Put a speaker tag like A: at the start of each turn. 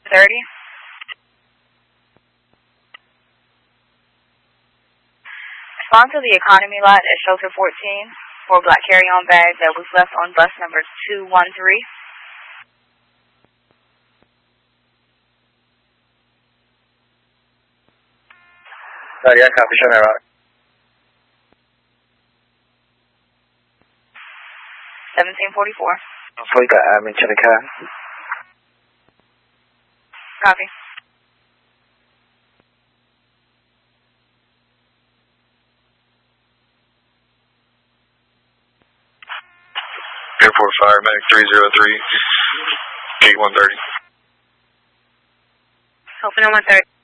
A: 30. Respond to the economy lot at shelter 14 for a black carry-on bag that was left on bus number 213.
B: Yeah, copy. Show me route.
A: 1744.
B: We got admin to the car.
A: Copy.
C: Airport Fire Medic 303, gate 130.
A: Open on 130.